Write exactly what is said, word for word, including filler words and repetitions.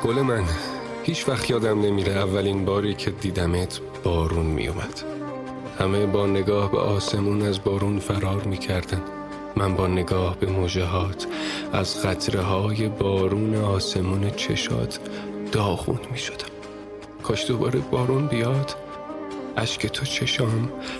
گل من، هیچ وقت یادم نمیره اولین باری که دیدمت بارون میومد. همه با نگاه به آسمون از بارون فرار میکردن. من با نگاه به موجهات از قطره های بارون آسمون چشات داغون میشدم. کاش دوباره بارون بیاد، اشک تو چشام